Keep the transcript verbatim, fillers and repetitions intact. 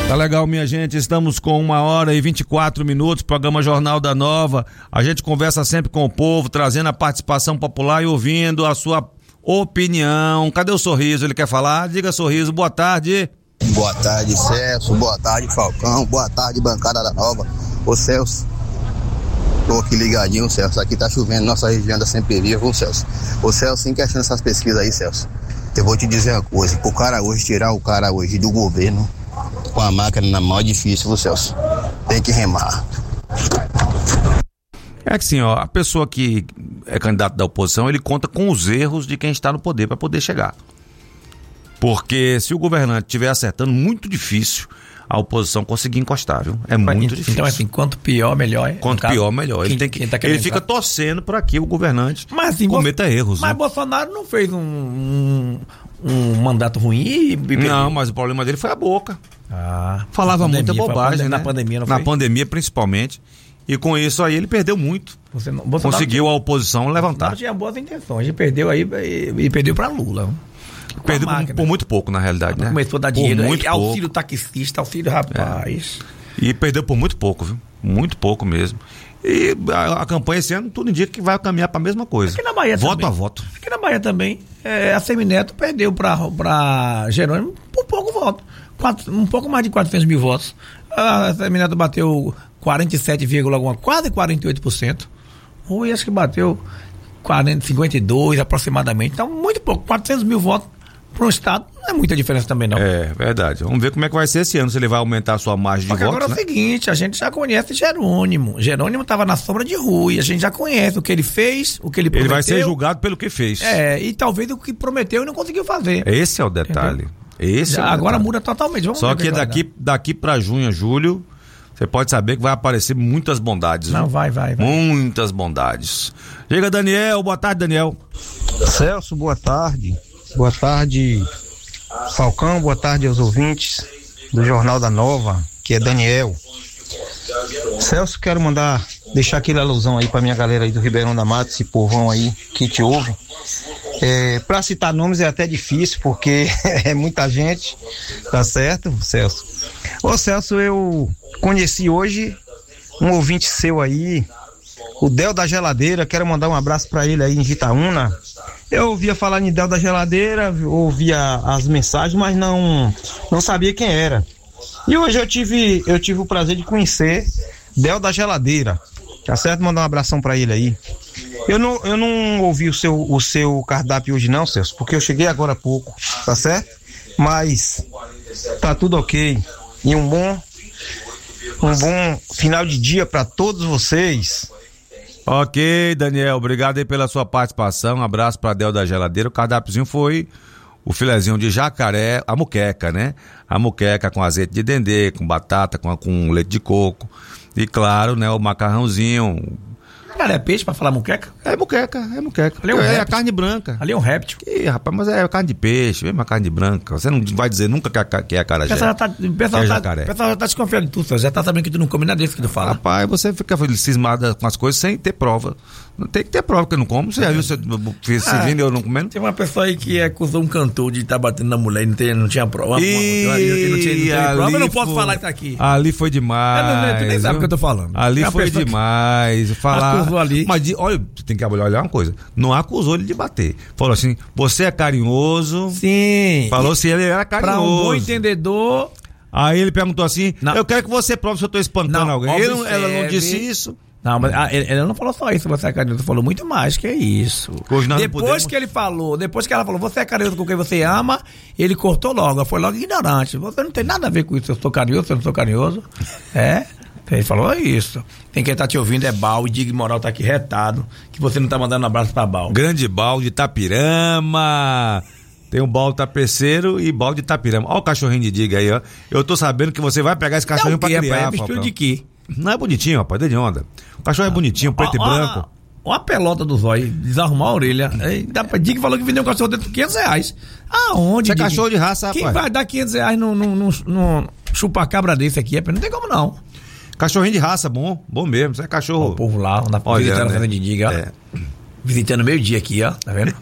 Tá legal, minha gente, estamos com uma hora e vinte e quatro minutos, programa Jornal da Nova. A gente conversa sempre com o povo, trazendo a participação popular e ouvindo a sua opinião. Cadê o Sorriso? Ele quer falar? Diga, Sorriso, boa tarde. Boa tarde, Celso, boa tarde, Falcão, boa tarde, bancada da Nova. Ô Celso, tô aqui ligadinho, Celso, aqui tá chovendo, nossa região da sempre viva, ô Celso. Ô Celso, sem questão dessas pesquisas aí, Celso, eu vou te dizer uma coisa, pro cara hoje, tirar o cara hoje do governo com a máquina na mão é difícil, ô Celso, tem que remar. É que assim, ó, a pessoa que é candidato da oposição, ele conta com os erros de quem está no poder para poder chegar. Porque se o governante estiver acertando, muito difícil a oposição conseguir encostar, viu? É muito então, difícil. Então, assim, quanto pior, melhor. Quanto caso, pior, melhor. Ele, quem, tem que, tá ele fica torcendo para que o governante mas, assim, cometa Bo... erros. Mas né? Bolsonaro não fez um, um, um mandato ruim e... Não, mas o problema dele foi a boca. Ah, Falava pandemia, muita bobagem, pandemia, né? Na pandemia, não Na foi? pandemia, principalmente. E com isso aí ele perdeu muito. Você não, Bolsonaro Conseguiu tinha, a oposição levantar. Não tinha boas intenções. Ele perdeu aí e, e perdeu para Lula. Perdeu por, por muito pouco, na realidade, né? Começou a dar por dinheiro. Muito aí, pouco. Auxílio taxista, auxílio rapaz. É. E perdeu por muito pouco, viu? Muito pouco mesmo. E a, a campanha esse ano, tudo indica que vai caminhar para a mesma coisa. Aqui na Bahia voto também. a voto. Aqui na Bahia também, é, a Semineto perdeu para Jerônimo por pouco voto. Quatro, um pouco mais de quatrocentos mil votos. A Semineto bateu quarenta e sete, alguma, quase quarenta e oito por cento. O I acho que bateu quarenta, cinquenta e dois aproximadamente. Então, muito pouco. quatrocentos mil votos para um estado não é muita diferença também, não. É, verdade. Vamos ver como é que vai ser esse ano, se ele vai aumentar a sua margem de votos. Agora é o né? seguinte, a gente já conhece Jerônimo. Jerônimo estava na sombra de Rui. A gente já conhece o que ele fez, o que ele prometeu. Ele vai ser julgado pelo que fez. É, e talvez o que prometeu e não conseguiu fazer. Esse é o detalhe. Entendeu? Esse já, é o agora detalhe. muda totalmente. Vamos Só ver que vai daqui, daqui para junho, julho, você pode saber que vai aparecer muitas bondades. Não, viu? vai, vai, vai. Muitas bondades. Chega, Daniel. Boa tarde, Daniel. Celso, boa tarde. Boa tarde, Falcão. Boa tarde aos ouvintes do Jornal da Nova, que é Daniel. Celso, quero mandar, deixar aquele alusão aí pra minha galera aí do Ribeirão da Mata, esse povão aí que te ouve. É, pra citar nomes é até difícil, porque é muita gente, tá certo, Celso? Ô Celso, eu conheci hoje um ouvinte seu aí, o Del da Geladeira, quero mandar um abraço pra ele aí em Itaúna. Eu ouvia falar em Del da Geladeira, ouvia as mensagens, mas não, não sabia quem era. E hoje eu tive, eu tive o prazer de conhecer Del da Geladeira, tá certo? Mandar um abração pra ele aí. Eu não, eu não ouvi o seu, o seu cardápio hoje não, Celso, porque eu cheguei agora há pouco, tá certo? Mas tá tudo ok. E um bom, um bom final de dia pra todos vocês. Ok, Daniel, obrigado aí pela sua participação. Um abraço pra Del da Geladeira. O cardápiozinho foi o filezinho de jacaré, a muqueca, né? A muqueca com azeite de dendê, com batata, com, com leite de coco. E claro, né, o macarrãozinho. Cara, é peixe pra falar muqueca? É muqueca, é muqueca. Ali é, um é réptil. a carne branca. Ali é um réptil. Ih, rapaz, mas é carne de peixe, mesmo a carne branca. Você não vai dizer nunca que é, que é acarajé. O pessoal já tá, o pessoal é tá, jacaré. o pessoal já tá desconfiando de tudo, já tá sabendo que tu não come nada desse que tu fala. Rapaz, você fica cismada com as coisas sem ter prova. Tem que ter prova que eu não como. Você já viu se, se Ah, vindo eu não comendo? Tem uma pessoa aí que acusou um cantor de estar tá batendo na mulher e não, tem, não tinha prova. E não, não, não tinha, não tinha prova. Eu não posso foi, falar isso aqui. Ali foi demais. Eu não, tu nem sabe o que eu tô falando. Ali é foi demais. Falar. Acusou ali. Mas de, olha, você tem que olhar uma coisa. Não acusou ele de bater. Falou assim: você é carinhoso. Sim. Falou se ele era carinhoso. Pra um bom entendedor. Aí ele perguntou assim: não. eu quero que você prove se eu tô espancando não, alguém. Ele, observe. ela não disse isso. Não, mas ah, ele, ele não falou só isso, você é carinhoso, falou muito mais que isso. Depois podemos... que ele falou, depois que ela falou, você é carinhoso com quem você ama, ele cortou logo, foi logo ignorante. Você não tem nada a ver com isso, eu sou carinhoso, eu não sou carinhoso. É, ele falou isso. Tem quem tá te ouvindo, é Bal, e Diga Moral tá aqui retado, que você não tá mandando um abraço pra Bal. Grande Bal de Itapirama. Tem o Bal tapeceiro e Bal de Itapirama. Ó o cachorrinho de Diga aí, ó. Eu tô sabendo que você vai pegar esse cachorrinho é pra criar, rapaz, é mistura de quê? Não é bonitinho, rapaz, de onda. O cachorro é bonitinho, preto ó, e branco. Ó a pelota do zóio, desarrumar a orelha. Diga falou que vendeu um cachorro dentro por quinhentos reais. Aonde? Você é cachorro de raça, Quem rapaz? Quem vai dar quinhentos reais no, no, no, no chupa-cabra desse aqui? Não tem como não. Cachorrinho de raça, bom, bom mesmo. Você é cachorro. Ó, o povo lá, na visitando a fazenda de Diga, ó. É. Visitando meio dia aqui, ó, tá vendo?